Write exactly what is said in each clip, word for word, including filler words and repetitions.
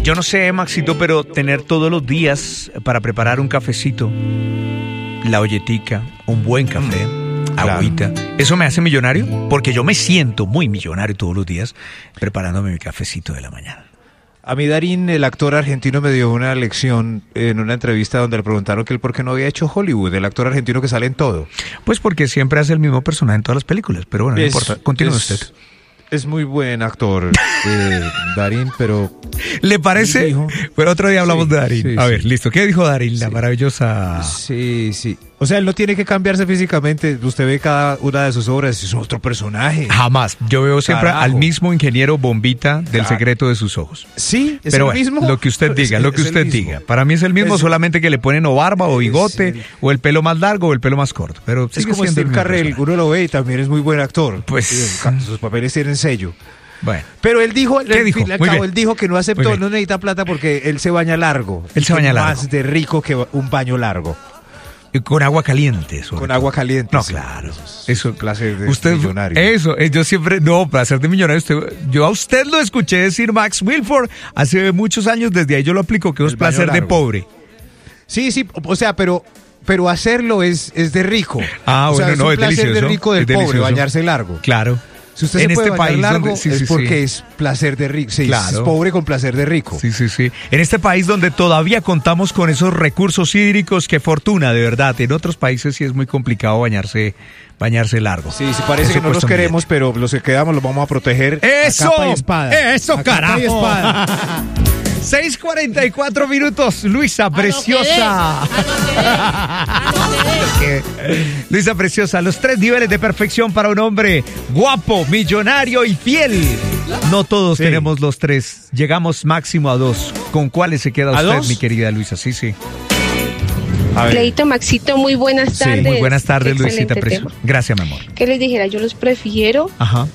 Yo no sé, Maxito, pero tener todos los días para preparar un cafecito, la olletica, un buen café, mm, agüita, claro. ¿Eso me hace millonario? Porque yo me siento muy millonario todos los días preparándome mi cafecito de la mañana. A mí Darín, el actor argentino, me dio una lección en una entrevista donde le preguntaron que él por qué no había hecho Hollywood, el actor argentino que sale en todo. Pues porque siempre hace el mismo personaje en todas las películas, pero bueno, es, no importa, continúe usted. Es muy buen actor, eh, Darín, pero... ¿Le parece? Dijo, pero otro día hablamos sí, de Darín. Sí, a ver, sí. Listo. ¿Qué dijo Darín, la sí. maravillosa...? Sí, sí. O sea, él no tiene que cambiarse físicamente. Usted ve cada una de sus obras y es otro personaje. Jamás. Yo veo siempre Carajo. al mismo ingeniero Bombita del Car... secreto de sus ojos. Sí, es pero el bueno, mismo. Lo que usted diga, es, lo que usted diga. Para mí es el mismo, es... solamente que le ponen o barba o bigote, el... o el pelo más largo o el pelo más corto. Pero es como Steve Carell, uno lo ve y también es muy buen actor. Pues... Sus papeles tienen sello. Bueno. Pero él dijo, ¿Qué dijo? Al cabo, él dijo que no aceptó, no necesita plata porque él se baña largo. Él se baña largo. Más de rico que un baño largo. Y con agua caliente. Con todo. agua caliente. No, sí. claro. Eso, placer de usted, millonario. Eso, yo siempre, no, placer de millonario. Usted, yo a usted lo escuché decir Max Wilford hace muchos años, desde ahí yo lo aplico, que es placer de pobre. Sí, sí, o sea, pero... Pero hacerlo es, es de rico. Ah, o sea, bueno, es no, un es placer delicioso. de rico del es pobre, delicioso. bañarse largo. Claro. Si usted en se puede este bañar país largo, donde, sí, es sí, porque sí. es placer de rico. Sí, claro. Es pobre con placer de rico. Sí, sí, sí. En este país donde todavía contamos con esos recursos hídricos, qué fortuna, de verdad. En otros países sí es muy complicado bañarse, bañarse largo. Sí, sí, parece Eso que no los queremos, pero los que quedamos los vamos a proteger. ¡Eso! A capa y espada. ¡Eso, a carajo! Capa y espada. seis cuarenta y cuatro minutos, Luisa Preciosa. Luisa Preciosa, los tres niveles de perfección para un hombre guapo, millonario y fiel. No todos sí. tenemos los tres, llegamos máximo a dos. ¿Con cuáles se queda usted, dos? mi querida Luisa? Sí, sí. Leito, Maxito, muy buenas tardes. Sí, muy buenas tardes, Luisita Preciosa. Gracias, mi amor. ¿Qué les dijera? Yo los prefiero. Ajá.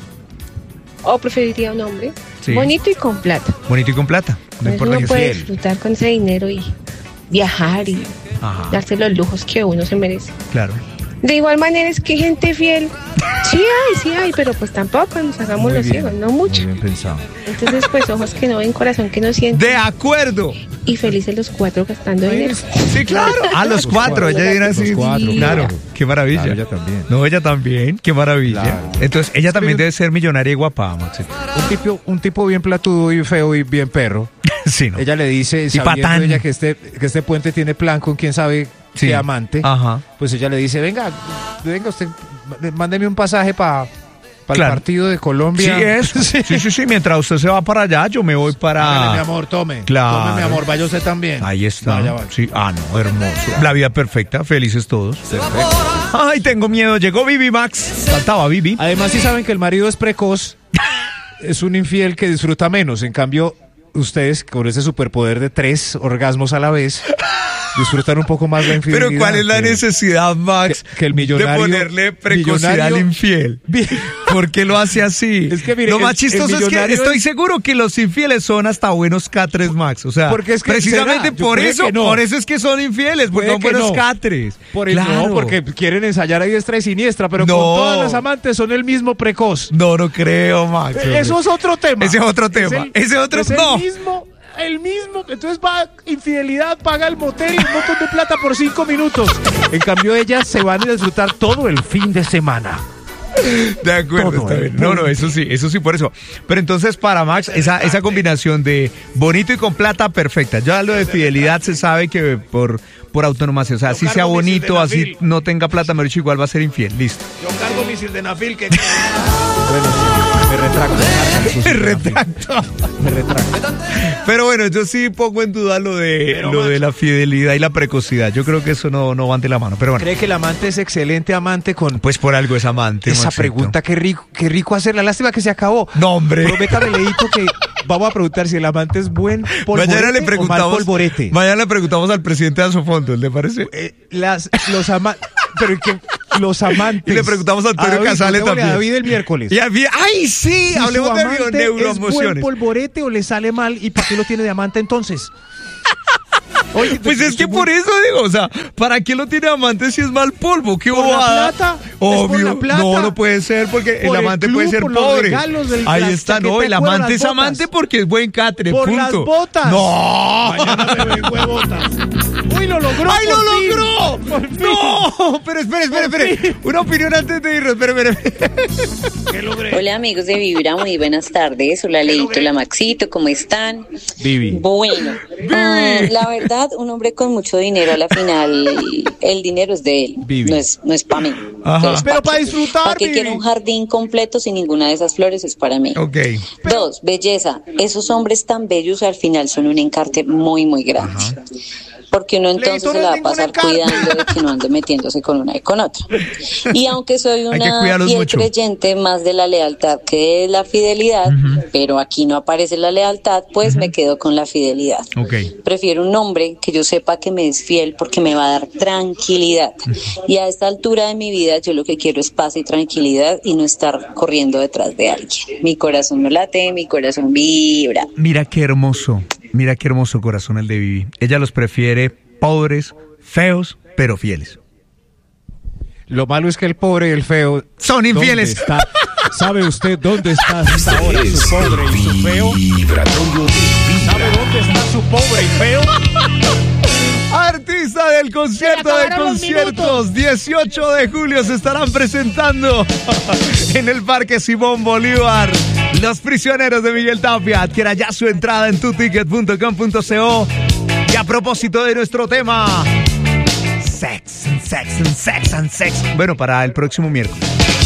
O preferiría un hombre sí. bonito y con plata. Bonito y con plata. No importa uno que puede fiel. disfrutar con ese dinero y viajar y Ajá. darse los lujos que uno se merece. Claro. De igual manera es que gente fiel, sí hay, sí hay, pero pues tampoco nos hagamos los ciegos, no mucho. Muy bien pensado. Entonces pues ojos que no ven, corazón que no siente. De acuerdo. Y felices los cuatro gastando dinero. Sí, claro. A los, los cuatro, cuatro, ella dirá así. Cuatro, claro, claro, qué maravilla. Claro, ella también. No, ella también, qué maravilla. Claro. Entonces, ella también pero, debe ser millonaria y guapa, Maxito. Un tipo, un tipo bien platudo y feo y bien perro. Sí, ¿no? Ella le dice, y sabiendo patán. ella que este, que este puente tiene plan con quién sabe sí. qué amante, Ajá. pues ella le dice, venga, venga usted, mándeme un pasaje para pa claro. el partido de Colombia. Sí, es. sí. sí, sí, sí, mientras usted se va para allá, yo me voy para... Hágale, mi amor, tome. Claro. Tome, mi amor, vaya usted también. Ahí está. Vaya, vaya. Sí. Ah, no, hermoso. Claro. La vida perfecta, felices todos. Perfecto. Ay, tengo miedo, llegó Vivi Max. Faltaba Vivi. Además, si saben que el marido es precoz, es un infiel que disfruta menos. En cambio, ustedes, con ese superpoder de tres orgasmos a la vez, disfrutan un poco más la infidelidad. Pero ¿cuál es la que, necesidad, Max, que, que el millonario, de ponerle precocidad al infiel? ¿Por qué lo hace así? Es que, mire, lo más el, chistoso el es que estoy es... seguro que los infieles son hasta buenos catres, Max. O sea, porque es que precisamente por eso, no. por eso es que son infieles, porque son buenos no. catres. Por el, claro. No, porque quieren ensayar a diestra y siniestra, pero no. con todas las amantes son el mismo precoz. No, no creo, Max. Hombre. Eso es otro tema. Ese es otro tema. Es el, Ese otro es no. el mismo. El mismo, entonces va infidelidad, paga el motel y un montón de plata por cinco minutos. En cambio, ellas se van a disfrutar todo el fin de semana. De acuerdo, todo, está bien. No, no, eso sí, eso sí, por eso. Pero entonces para Max, esa, esa combinación de bonito y con plata, perfecta. Ya lo de fidelidad se sabe que por, por autonomía, o sea, así sea bonito, así no tenga plata, me dicho igual va a ser infiel, listo. Yo cargo mi sildenafil que... Bueno, sí, me retracto. Me retracto. Me retracto. Pero bueno, yo sí pongo en duda lo de pero, lo de la fidelidad y la precocidad. Yo creo que eso no, no van de la mano. Pero bueno. ¿Cree que el amante es excelente amante con...? Pues por algo es amante. Esa Maxito. Pregunta, qué rico, qué rico hacerla. Lástima que se acabó. No, hombre. Prométame, Leito, que vamos a preguntar si el amante es buen polvorete mañana le preguntamos, o mal polvorete. Mañana le preguntamos al presidente de Asofondo, ¿le parece? Eh, las, los amantes... Pero que los amantes. Y le preguntamos a Antonio Casale también. A David el miércoles. Y a, ¡ay, sí! Si hablemos de neuroemociones. ¿Es buen polvorete o le sale mal? ¿Y para qué lo tiene de amante entonces? Oye, pues es que muy... por eso digo, o sea, ¿para qué lo tiene amante si es mal polvo? ¿Qué ¿Por bobada? la plata? Obvio. ¿Es por la plata? No, no puede ser porque Por el amante el club, puede ser por los pobre. regalos del- Ahí las está, no, chaquetas el de cuero, amante las es botas. amante porque es buen catre, Por punto. las botas. No. Mañana me vengo de botas. ¡Uy, lo logró! ¡Ay, lo por fin! logró! Por fin. No, pero espere, espere, Por espere. fin. Una opinión antes de irnos, espere, espere. ¿Qué logré? Hola amigos de Vibra, muy buenas tardes. Hola Leito, hola Maxito, ¿cómo están? Vivi. Bueno, mm, la verdad, un hombre con mucho dinero a la final, el dinero es de él, Vivi. no es, no es para mí. Ajá. Entonces, Pero ¿pa' para qué? disfrutar, ¿Para qué Vivi? quiero un jardín completo si ninguna de esas flores es para mí? Ok. Dos, belleza. Esos hombres tan bellos al final son un encarte muy, muy grande. Porque uno entonces Leito, se no la va es a pasar ningún encarte. cuidando de que no ande metiéndose con una y con otra. Y aunque soy Hay que una cuidarlos fiel mucho. creyente más de la lealtad que de la fidelidad, pero aquí no aparece la lealtad, pues me quedo con la fidelidad. Ok. Prefiero un hombre que yo sepa que me es fiel porque me va a dar tranquilidad. Y a esta altura de mi vida yo lo que quiero es paz y tranquilidad y no estar corriendo detrás de alguien. Mi corazón no late, mi corazón vibra. Mira qué hermoso, mira qué hermoso corazón el de Vivi. Ella los prefiere pobres, feos, pero fieles. Lo malo es que el pobre y el feo Son infieles. ¿dónde está? ¿Sabe usted dónde está hasta ahora su pobre y su feo? Vibratorio de ¿Sabe Vibra. dónde está su pobre y feo? Artista del concierto de conciertos, dieciocho de julio se estarán presentando en el Parque Simón Bolívar. Los Prisioneros de Miguel Tapia. Adquiera ya su entrada en tu ticket punto com punto co. Y a propósito de nuestro tema, sex and sex and sex and sex. Bueno, para el próximo miércoles.